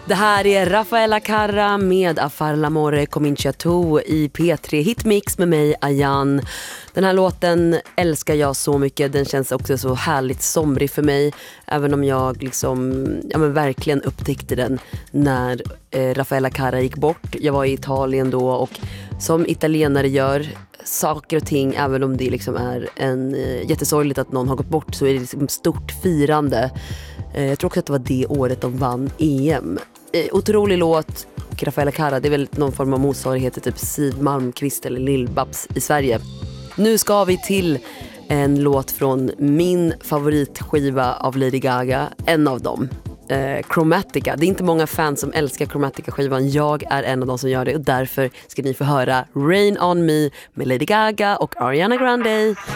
Det här är Rafaela Carrà med Affar l'amore cominciato i P3 Hitmix med mig, Ayan. Den här låten älskar jag så mycket. Den känns också så härligt somrig för mig. Även om jag verkligen upptäckte den när Rafaela Carrà gick bort. Jag var i Italien då och som italienare gör saker och ting, även om det liksom är jättesorgligt att någon har gått bort, så är det liksom stort firande. Jag tror också att det var det året de vann EM. Otrolig låt. Rafaela Carrà, det är väl någon form av motsvarighet till typ Siw Malmkvist eller Lill-Babs i Sverige. Nu ska vi till en låt från min favoritskiva av Lady Gaga. En av dem, Chromatica. Det är inte många fans som älskar Chromatica-skivan. Jag är en av dem som gör det, och därför ska ni få höra Rain on Me med Lady Gaga och Ariana Grande.